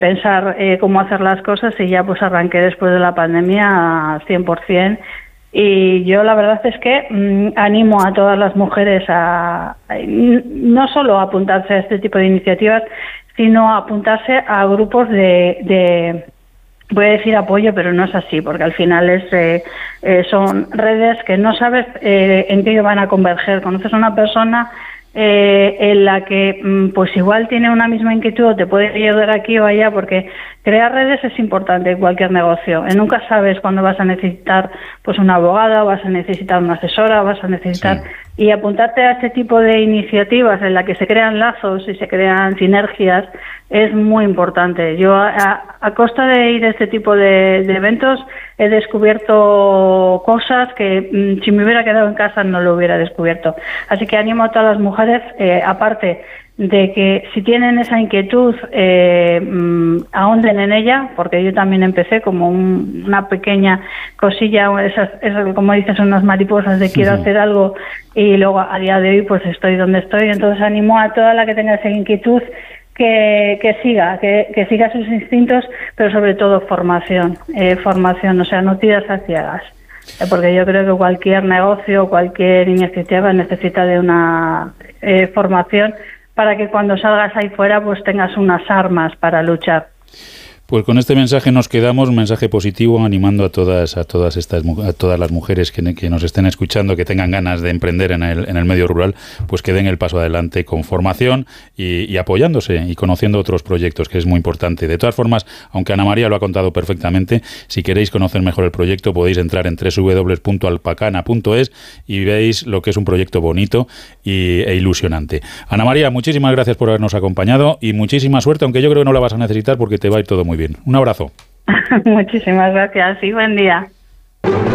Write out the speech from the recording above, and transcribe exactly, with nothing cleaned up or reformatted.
pensar eh, cómo hacer las cosas y ya pues arranqué después de la pandemia a cien por ciento. Y yo la verdad es que mmm, animo a todas las mujeres a, a no solo a apuntarse a este tipo de iniciativas, sino a apuntarse a grupos de, de voy a decir apoyo, pero no es así, porque al final es eh, eh, son redes que no sabes eh, en qué van a converger. Conoces a una persona eh, en la que pues igual tiene una misma inquietud o te puede ayudar aquí o allá, porque crear redes es importante en cualquier negocio. Eh, nunca sabes cuándo vas a necesitar pues una abogada, o vas a necesitar una asesora, o vas a necesitar... Sí. Y apuntarte a este tipo de iniciativas en la que se crean lazos y se crean sinergias es muy importante. Yo, a, a costa de ir a este tipo de, de eventos, he descubierto cosas que mmm, si me hubiera quedado en casa no lo hubiera descubierto. Así que animo a todas las mujeres, eh, aparte de que si tienen esa inquietud, eh, mmm, ahonden en ella, porque yo también empecé como un, una pequeña cosilla, esas, esas, como dices, unas mariposas de quiero sí. hacer algo, y luego a día de hoy pues estoy donde estoy. Entonces animo a toda la que tenga esa inquietud que, que siga, que, que siga sus instintos, pero sobre todo formación, eh, formación, o sea, no tiras a ciegas, eh, porque yo creo que cualquier negocio, cualquier iniciativa necesita de una eh, formación para que cuando salgas ahí fuera pues tengas unas armas para luchar. Pues con este mensaje nos quedamos, un mensaje positivo, animando a todas a todas estas a todas las mujeres que, que nos estén escuchando, que tengan ganas de emprender en el, en el medio rural, pues que den el paso adelante con formación y, y apoyándose y conociendo otros proyectos, que es muy importante. De todas formas, aunque Ana María lo ha contado perfectamente, si queréis conocer mejor el proyecto podéis entrar en doble u doble u doble u punto alpacana punto es y veis lo que es un proyecto bonito y, e ilusionante. Ana María, muchísimas gracias por habernos acompañado y muchísima suerte, aunque yo creo que no la vas a necesitar porque te va a ir todo muy bien. Un abrazo. Muchísimas gracias y buen día.